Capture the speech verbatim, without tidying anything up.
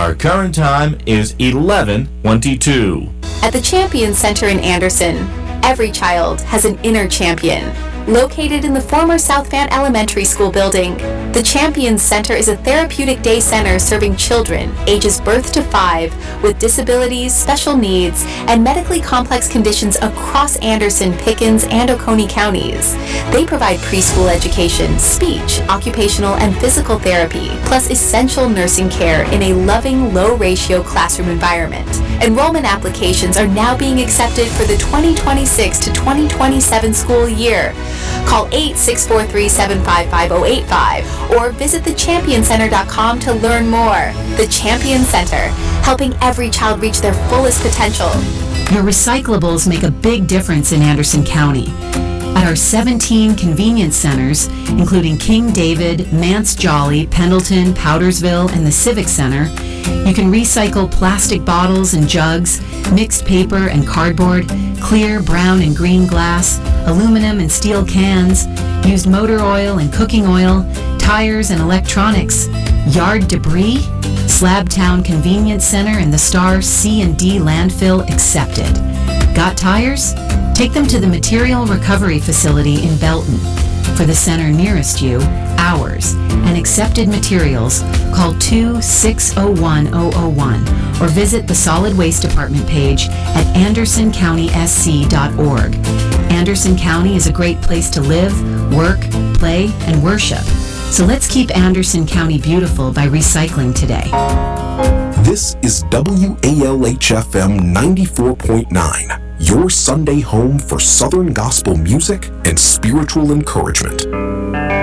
Our current time is eleven twenty-two. At the Champion Center in Anderson, every child has an inner champion. Located in the former South Van Elementary School building, the Champions Center is a therapeutic day center serving children ages birth to five with disabilities, special needs, and medically complex conditions across Anderson, Pickens, and Oconee counties. They provide preschool education, speech, occupational, and physical therapy, plus essential nursing care in a loving, low-ratio classroom environment. Enrollment applications are now being accepted for the twenty twenty-six to twenty twenty-seven school year. Call eight six four three, seven five five, zero eight five or visit the champion center dot com to learn more. The Champion Center, helping every child reach their fullest potential. Your recyclables make a big difference in Anderson County. At our seventeen convenience centers, including King David, Mance Jolly, Pendleton, Powdersville, and the Civic Center, you can recycle plastic bottles and jugs, mixed paper and cardboard, clear, brown, and green glass, aluminum and steel cans, used motor oil and cooking oil, tires and electronics, yard debris. Slabtown Convenience Center and the Star C and D landfill accepted. Got tires? Take them to the Material Recovery Facility in Belton. For the center nearest you, ours, and accepted materials, call two six zero one zero zero one or visit the Solid Waste Department page at anderson county s c dot org. Anderson County is a great place to live, work, play, and worship. So let's keep Anderson County beautiful by recycling today. This is W A L H F M ninety-four point nine, your Sunday home for Southern gospel music and spiritual encouragement.